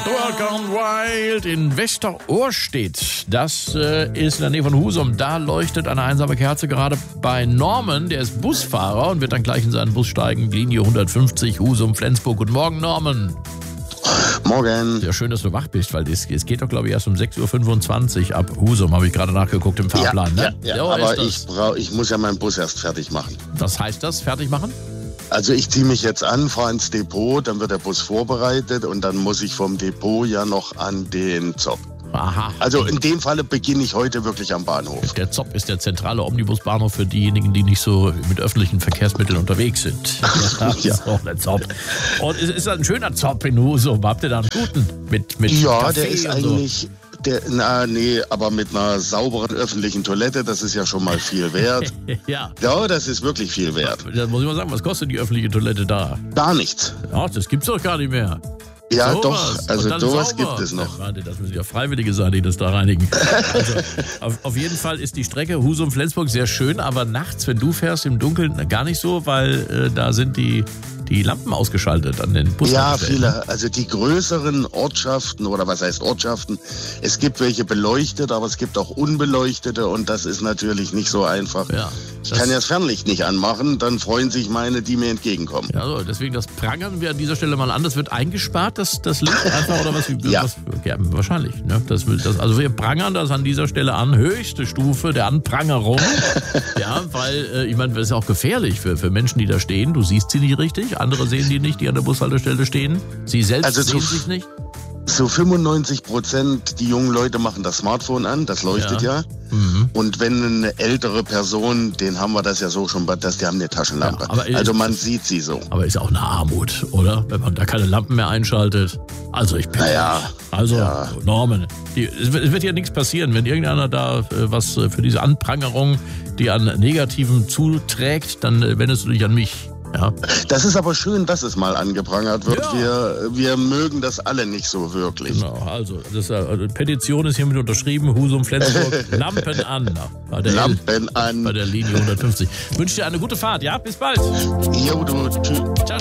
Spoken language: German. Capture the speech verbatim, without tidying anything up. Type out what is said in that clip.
Dark and Wild in Westerohrstedt. Das äh, ist in der Nähe von Husum. Da leuchtet eine einsame Kerze gerade bei Norman. Der ist Busfahrer und wird dann gleich in seinen Bus steigen. Linie hundertfünfzig, Husum, Flensburg. Guten Morgen, Norman. Morgen. Ja, schön, dass du wach bist, weil es, es geht doch, glaube ich, erst um sechs Uhr fünfundzwanzig ab Husum. Habe ich gerade nachgeguckt im Fahrplan. Ja, ne? ja, ja. So aber ich, brauch, ich muss ja meinen Bus erst fertig machen. Was heißt das, fertig machen? Also ich ziehe mich jetzt an, fahre ins Depot, dann wird der Bus vorbereitet und dann muss ich vom Depot ja noch an den Zopp. Aha. Also in dem Falle beginne ich heute wirklich am Bahnhof. Der Zopp ist der zentrale Omnibusbahnhof für diejenigen, die nicht so mit öffentlichen Verkehrsmitteln unterwegs sind. Ja, das ist auch der Zopp. Und es ist ein schöner Zopp in Husum. Habt ihr da einen guten? Mit, mit ja, Kaffee der ist und eigentlich... So? Der, na, nee, aber mit einer sauberen öffentlichen Toilette, das ist ja schon mal viel wert. Ja. Ja, das ist wirklich viel wert. Da muss ich mal sagen, was kostet die öffentliche Toilette da? Gar nichts. Ach, das gibt's doch gar nicht mehr. Ja, so doch, was. also sowas sauber. gibt es noch. Ja, warte, das müssen ja Freiwillige sein, die das da reinigen. Also, auf, auf jeden Fall ist die Strecke Husum-Flensburg sehr schön, aber nachts, wenn du fährst im Dunkeln, gar nicht so, weil äh, da sind die, die Lampen ausgeschaltet an den Bussen. Ja, viele. Also die größeren Ortschaften, oder was heißt Ortschaften, es gibt welche beleuchtet, aber es gibt auch unbeleuchtete und das ist natürlich nicht so einfach. Ja, ich kann ja das Fernlicht nicht anmachen, dann freuen sich meine, die mir entgegenkommen. Ja, so, deswegen das prangern wir an dieser Stelle mal an. Das wird eingespart, das, das Licht einfach, oder was? Ja. Was, ja, wahrscheinlich. Ne? Das, das, also wir prangern das an dieser Stelle an. Höchste Stufe der Anprangerung. Ja, weil, äh, ich meine, das ist auch gefährlich für, für Menschen, die da stehen. Du siehst sie nicht richtig, andere sehen die nicht, die an der Bushaltestelle stehen. Sie selbst Also sehen zu- sich nicht. So fünfundneunzig Prozent die jungen Leute machen das Smartphone an, das leuchtet ja. Ja. Mhm. Und wenn eine ältere Person, den haben wir das ja so schon, dass die haben eine Taschenlampe. Ja, aber also man ist- sieht sie so. Aber ist auch eine Armut, oder? Wenn man da keine Lampen mehr einschaltet. Also ich bin... Naja, Also, ja. Norman, die, es, wird, es wird ja nichts passieren, wenn irgendeiner da äh, was äh, für diese Anprangerung, die an Negativem zuträgt, dann äh, wendest du dich an mich. Ja. Das ist aber schön, dass es mal angeprangert wird. Ja. Wir, wir mögen das alle nicht so wirklich. Genau, also, das, äh, Petition ist hiermit unterschrieben, Husum, Flensburg, Lampen an. Bei der, Lampen an. bei der Linie hundertfünfzig. Ich wünsche dir eine gute Fahrt, ja? Bis bald. Jo, du, tschüss. Ciao.